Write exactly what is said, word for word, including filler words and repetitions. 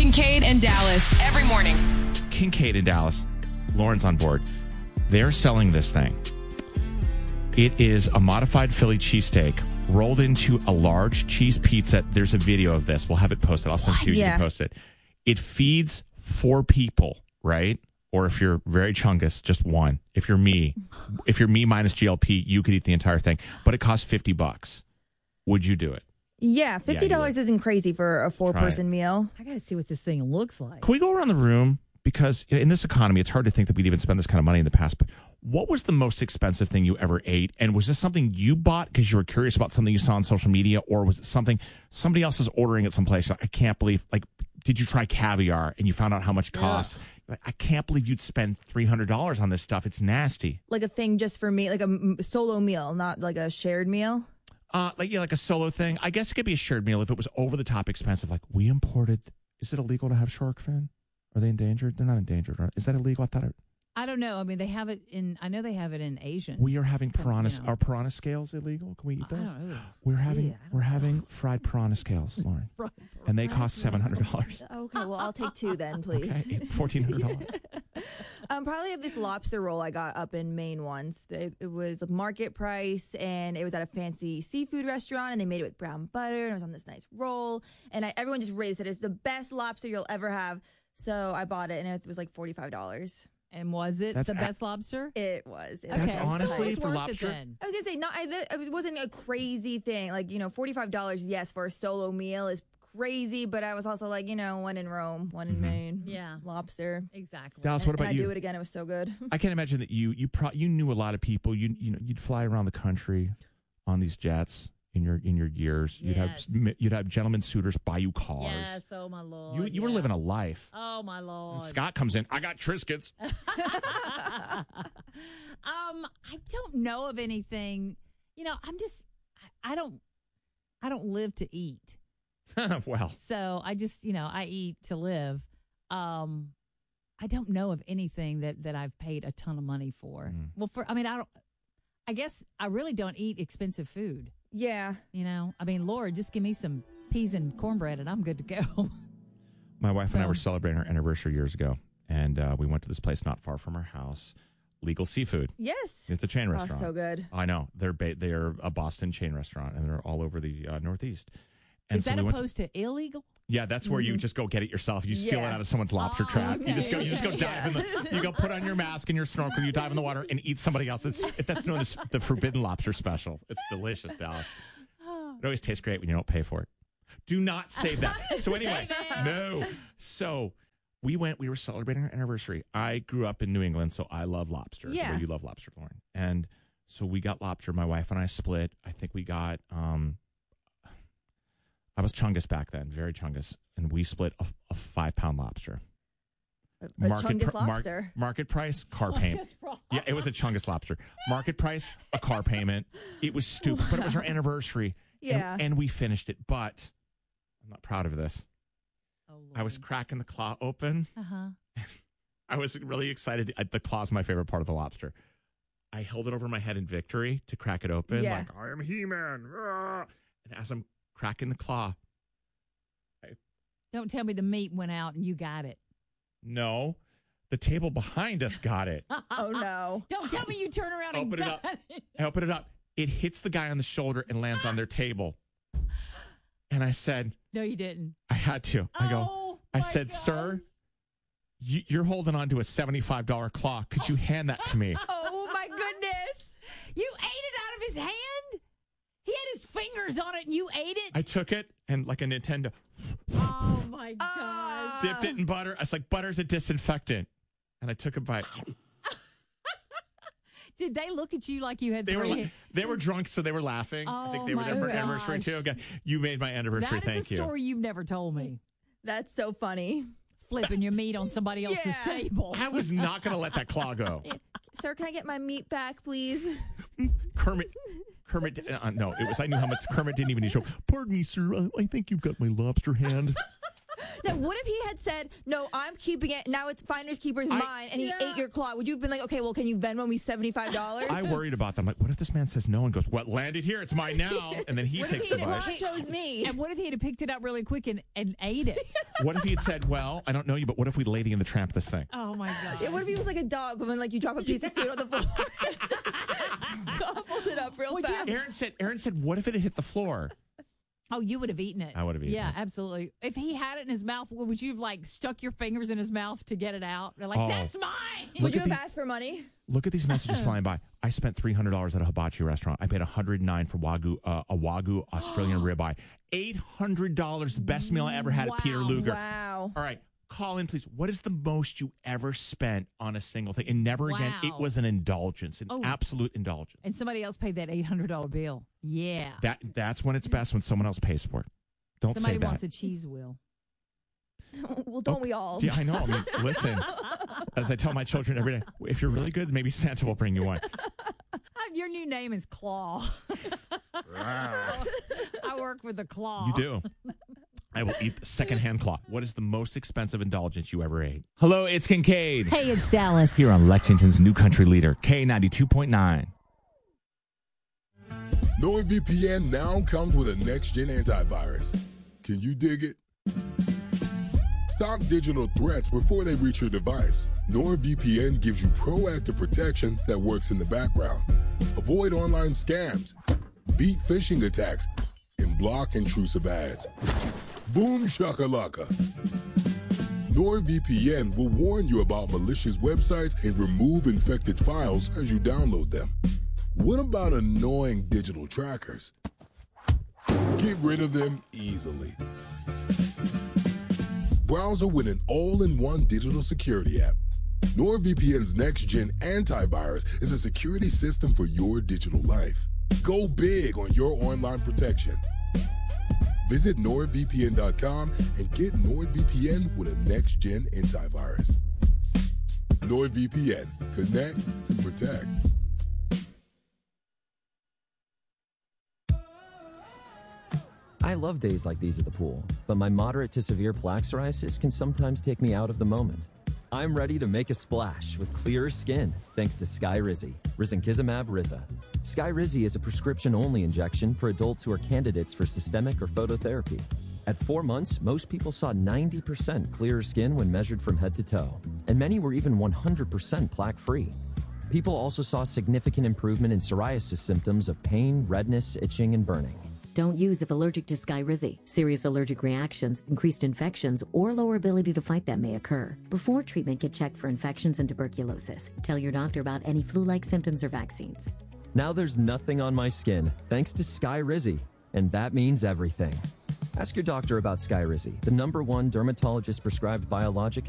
Kincaid and Dallas every morning. Kincaid in Dallas. Lauren's on board. They're selling this thing. It is a modified Philly cheesesteak rolled into a large cheese pizza. There's a video of this. We'll have it posted. I'll send it to you. Yeah. You can post it. It feeds four people, right? Or if you're very chungus, just one. If you're me, if you're me minus G L P, you could eat the entire thing. But it costs fifty bucks. Would you do it? Yeah, fifty dollars would. isn't crazy for a four-person meal. I got to see what this thing looks like. Can we go around the room? Because in this economy, it's hard to think that we'd even spend this kind of money in the past. But what was the most expensive thing you ever ate? And was this something you bought because you were curious about something you saw on social media? Or was it something somebody else is ordering at some place? Like, I can't believe, like, did you try caviar and you found out how much it costs? Like, I can't believe you'd spend three hundred dollars on this stuff. It's nasty. Like a thing just for me, like a m- solo meal, not like a shared meal. Uh, like, yeah, like a solo thing. I guess it could be a shared meal if it was over the top expensive. Like, we imported, is it illegal to have shark fin? Are they endangered? They're not endangered, right? Is that illegal? I thought it, I don't know. I mean, they have it in, I know they have it in Asian. we are having piranha. You know. Are piranha scales illegal? Can we eat I those? don't know. We're having Yeah, I don't we're know. having fried piranha scales, Lauren, and they cost seven hundred dollars. Okay, well, I'll take two then, please. Okay, fourteen hundred dollars. Um, probably this lobster roll I got up in Maine once. It, it was market price, and it was at a fancy seafood restaurant, and they made it with brown butter, and it was on this nice roll. And I, everyone just raised it. It's the best lobster you'll ever have. So I bought it, and it was like forty-five dollars. And was it That's the a- best lobster? It was. It That's was okay, honestly so it was for worth lobster? It then. I was gonna say, not. I, th- it wasn't a crazy thing. Like, you know, forty-five dollars, yes, for a solo meal is crazy. But I was also like, you know, one in Rome, one in Mm-hmm. Maine. Yeah. Lobster. Exactly. Dallas, what And about I'd you? do it again. It was so good. I can't imagine that you you pro- you knew a lot of people. You you know you'd fly around the country on these jets in your in your years. You'd Yes. have you'd have gentlemen suitors buy you cars. Yes, oh my Lord. You you were yeah. living a life. Oh my And Lord. Scott comes in. I got Triscuits. um, I don't know of anything. You know, I'm just I, I don't I don't live to eat. Well, So I just, you know, I eat to live. Um, I don't know of anything that, that I've paid a ton of money for. Mm. Well, for I mean, I don't. I guess I really don't eat expensive food. Yeah. You know, I mean, Lord, just give me some peas and cornbread, and I'm good to go. my wife and I So- were celebrating our anniversary years ago, and uh, we went to this place not far from our house, Legal Seafood. Yes. It's a chain Oh, restaurant. so good. I know they're ba- they're a Boston chain restaurant, and they're all over the uh, Northeast. And Is so that we went to- opposed to illegal? Yeah, that's where you just go get it yourself. You steal it Yeah. out of someone's lobster Oh, trap. You just go, okay. you just go dive in the, you go put on your mask and your snorkel. You dive in the water and eat somebody else. It's that's known as the forbidden lobster special. It's delicious, Dallas. It always tastes great when you don't pay for it. Do not save that. So anyway, no. So we went. We were celebrating our anniversary. I grew up in New England, so I love lobster. the Yeah. way you love lobster, Lauren. And so we got lobster. My wife and I split. I think we got. um I was chungus back then, very chungus, and we split a, a five pound lobster. A, a chungus pr- mar- lobster. market price, car payment. Yeah, it was a chungus lobster. Market price, a car payment. It was stupid, but it was our anniversary. and- Yeah. and, we finished it. But I'm not proud of this. Oh, Lord. I was cracking the claw open. Uh-huh. I was really excited. I- The claw's my favorite part of the lobster. I held it over my head in victory to crack it open. Yeah. Like, I am He-Man. Rah. And as I'm cracking the claw, Don't tell me the meat went out and you got it. no, the table behind us got it. Oh, no. Don't tell me you turn around and Open it got up. it. I open it up. It hits the guy on the shoulder and lands on their table. And I said, No, you didn't. I had to. I go, Oh, I my said, God. sir, you, you're holding on to a seventy-five dollars claw. Could you hand that to me? Oh, my goodness. You ate it out of his hand? He had his fingers on it and you ate it? I took it and like a Nintendo, oh, my Ah. God. dipped it in butter. I was like, butter's a disinfectant. And I took a bite. Did they look at you like you had They were three? la- they were drunk, so they were laughing. I think Oh, they were my there for anniversary gosh. too. Okay, you made my anniversary. That is Thank a you. story you've never told me. That's so funny. Flipping your meat on somebody else's Yeah. table. I was not going to let that claw go. Sir, can I get my meat back, please? Kermit, Kermit, uh, no, it was, I knew how much Kermit didn't even need to show. Pardon me, sir. I, I think you've got my lobster hand. Now, what if he had said, no, I'm keeping it. Now it's Finders Keepers I- mine, and he Yeah. ate your claw. Would you have been like, okay, well, can you Venmo me seventy-five dollars? I worried about that. I'm like, what if this man says no and goes, what, landed here? It's mine now. And then he What if takes he the had bite. claw chose me? And what if he had picked it up really quick and, and ate it? What if he had said, well, I don't know you, but what if we Lady and the Tramp this thing? Oh my god! Yeah, what if he was like a dog when like you drop a piece of food on the floor and just gobbled it up real Would you- fast? Aaron said, Aaron said, what if it had hit the floor? Oh, you would have eaten it. I would have eaten yeah, it. absolutely. If he had it in his mouth, would you have like stuck your fingers in his mouth to get it out? They're like, Oh. that's mine. Would Look you at have the- asked for money? Look at these messages flying by. I spent three hundred dollars at a hibachi restaurant. I paid one hundred nine dollars for Wagyu, uh, a Wagyu Australian ribeye. eight hundred dollars, best meal I ever had at Peter Wow. Luger. Wow. All right, call in, please. What is the most you ever spent on a single thing? And never again, Wow. it was an indulgence, an Oh. absolute indulgence. And somebody else paid that eight hundred dollar bill. Yeah. That That's when it's best, when someone else pays for it. Don't Somebody say that. wants a cheese wheel. Well, don't we all? Yeah, I know. I mean, listen, as I tell my children every day, if you're really good, maybe Santa will bring you one. Uh, Your new name is Claw. I work with a claw. You do. I will eat the secondhand claw. What is the most expensive indulgence you ever ate? Hello, it's Kincaid. Hey, it's Dallas. Here on Lexington's new country leader, K ninety-two point nine. NordVPN now comes with a next-gen antivirus. Can you dig it? Stop digital threats before they reach your device. NordVPN gives you proactive protection that works in the background. Avoid online scams, beat phishing attacks, and block intrusive ads. Boom shakalaka. NordVPN will warn you about malicious websites and remove infected files as you download them. What about annoying digital trackers? Get rid of them easily. Browser with an all-in-one digital security app. NordVPN's next-gen antivirus is a security system for your digital life. Go big on your online protection. Visit nord V P N dot com and get NordVPN with a next-gen antivirus. NordVPN. Connect and protect. I love days like these at the pool, but my moderate to severe plaque psoriasis can sometimes take me out of the moment. I'm ready to make a splash with clearer skin thanks to Skyrizi, risankizumab Riza. Skyrizi is a prescription-only injection for adults who are candidates for systemic or phototherapy. At four months, most people saw ninety percent clearer skin when measured from head to toe, and many were even one hundred percent plaque-free. People also saw significant improvement in psoriasis symptoms of pain, redness, itching, and burning. Don't use if allergic to Skyrizi. Serious allergic reactions, increased infections, or lower ability to fight them may occur. Before treatment, get checked for infections and tuberculosis. Tell your doctor about any flu-like symptoms or vaccines. Now there's nothing on my skin thanks to Skyrizi, and that means everything. Ask your doctor about Skyrizi, the number one dermatologist-prescribed biologic